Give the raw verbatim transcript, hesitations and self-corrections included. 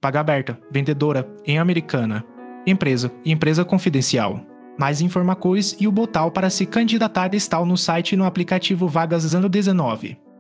Paga aberta, vendedora, em Americana. Empresa e empresa confidencial. Mais informações e o botão para se candidatar estão no site e no aplicativo Vagas Ano dezenove.